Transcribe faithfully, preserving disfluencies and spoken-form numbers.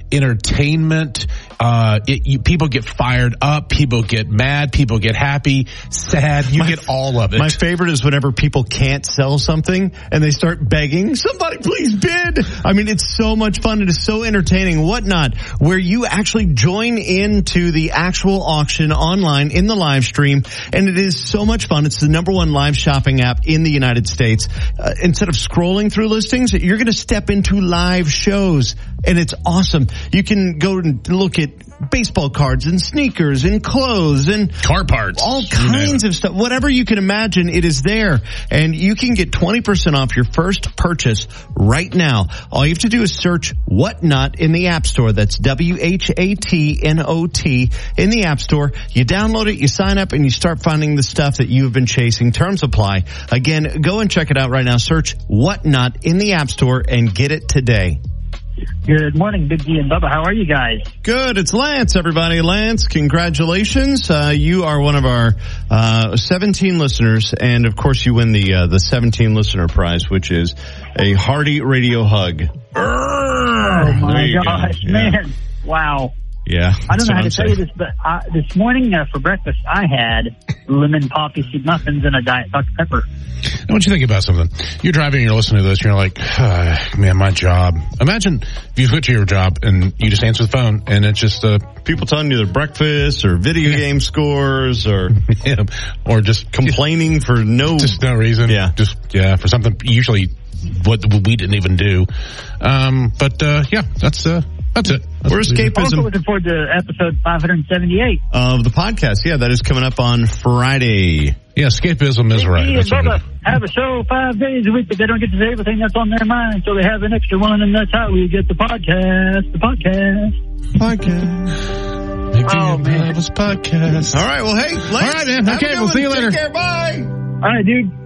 entertainment. Uh, it, you, people get fired up. People get mad. People get happy, sad. You my, get all of it. My favorite is whenever people can't sell something and they start begging, somebody please bid. I mean, it's so much fun. It is so entertaining. Whatnot, where you actually join into the actual auction online in the live stream. And it is so much fun. It's the number one live shopping app in the United States. Uh, instead of scrolling through listings, you're going to step into live shows. And it's awesome. You can go and look at baseball cards and sneakers and clothes and car parts, all kinds of stuff. Whatever you can imagine, it is there. And you can get twenty percent off your first purchase right now. All you have to do is search Whatnot in the App Store. That's W H A T N O T in the App Store. You download it, you sign up, and you start finding the stuff that you've been chasing. Terms apply. Again, go and check it out right now. Search Whatnot in the App Store and get it today. Good morning, Big D and Bubba. How are you guys? Good. It's Lance, everybody. Lance, congratulations. Uh, you are one of our uh seventeen listeners, and of course you win the uh, the seventeen listener prize, which is a hearty radio hug. Oh, my gosh, go. man. Yeah. Wow. Yeah. I don't know how to I'm tell you this, but I, this morning uh, for breakfast, I had lemon poppy seed muffins and a Diet Doctor Pepper. I want you to think about something. You're driving and you're listening to this and you're like, oh, man, my job. Imagine if you quit your job and you just answer the phone and it's just uh, people telling you their breakfast or video yeah. game scores or yeah, or just complaining for no just no reason. Yeah, just yeah for something usually what we didn't even do. Um, but uh, yeah, that's uh, that's it. That's We're escapism. Also looking forward to episode five seventy-eight of the podcast. Yeah, that is coming up on Friday. Yeah, escapism is right. That's Bubba have a show five days a week, but they don't get to say everything that's on their mind, so they have an extra one, and that's how we get the podcast. The podcast. Podcast. Big oh, man. Podcast. All right, well, hey, Lance, all right, man. Okay, we'll see you later. Take care, bye. All right, dude.